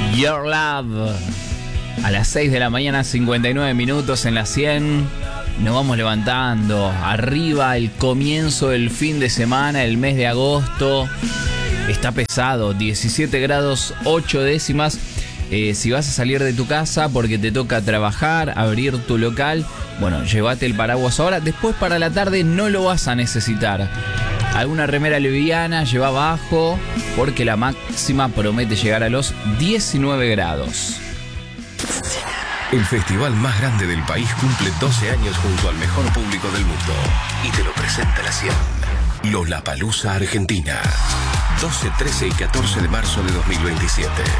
Your Love. A las 6 de la mañana, 59 minutos en la 100. Nos vamos levantando. Arriba el comienzo del fin de semana, el mes de agosto. Está pesado, 17 grados 8 décimas. Si vas a salir de tu casa porque te toca trabajar, abrir tu local, bueno, llévate el paraguas ahora. Después para la tarde no lo vas a necesitar. Alguna remera liviana lleva abajo porque la máxima promete llegar a los 19 grados. El festival más grande del país cumple 12 años junto al mejor público del mundo y te lo presenta la 100. Lollapalooza Argentina. 12, 13 y 14 de marzo de 2027.